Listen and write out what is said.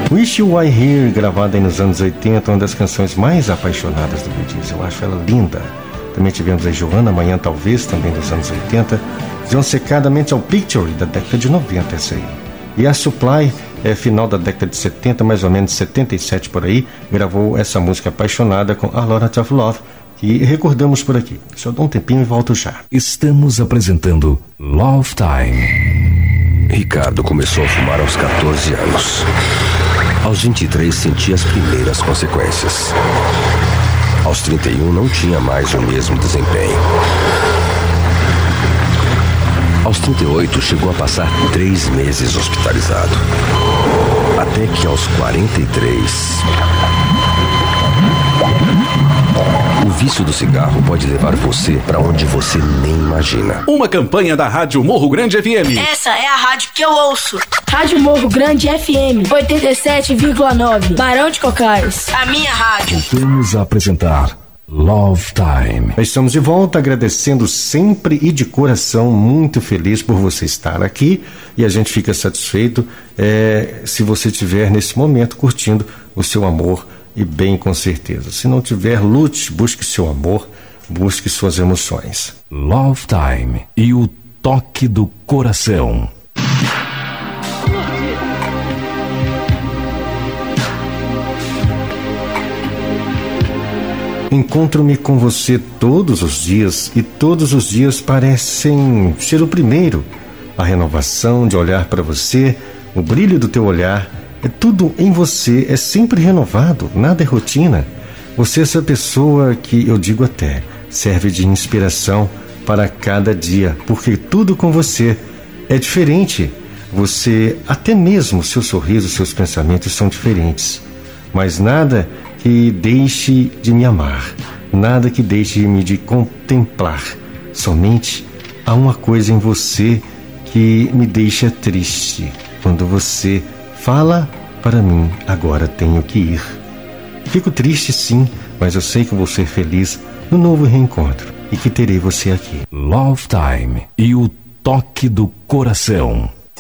Wish You Were Here, gravada aí nos anos 80, uma das canções mais apaixonadas do Bee Gees. Eu acho ela linda. Também tivemos aí Joana, Amanhã Talvez, também dos anos 80. John Secada, Mental Picture, da década de 90, essa aí. E a Supply, final da década de 70, mais ou menos 77 por aí, gravou essa música apaixonada com A Lot of Love, que recordamos por aqui. Só dou um tempinho e volto já. Estamos apresentando Love Time. Ricardo começou a fumar aos 14 anos. Aos 23 sentia as primeiras consequências. Aos 31 não tinha mais o mesmo desempenho. Aos 38 chegou a passar 3 meses hospitalizado. Até que aos 43... O vício do cigarro pode levar você para onde você nem imagina. Uma campanha da Rádio Morro Grande FM. Essa é a rádio que eu ouço. Rádio Morro Grande FM 87,9, Barão de Cocais. A minha rádio. Voltamos a apresentar Love Time. Estamos de volta, agradecendo sempre e de coração, muito feliz por você estar aqui, e a gente fica satisfeito se você estiver nesse momento curtindo o seu amor, e bem, com certeza. Se não tiver, lute, busque seu amor, busque suas emoções. Love Time e o toque do coração. Encontro-me com você todos os dias, e todos os dias parecem ser o primeiro. A renovação de olhar para você, o brilho do teu olhar, tudo em você é sempre renovado, nada é rotina. Você é essa pessoa que, eu digo até, serve de inspiração para cada dia, porque tudo com você é diferente. Você, até mesmo seu sorriso, seus pensamentos são diferentes. Mas nada que deixe de me amar, nada que deixe-me de contemplar. Somente há uma coisa em você que me deixa triste. Quando você fala para mim, agora tenho que ir. Fico triste sim, mas eu sei que vou ser feliz no novo reencontro e que terei você aqui. Love Time e o toque do coração.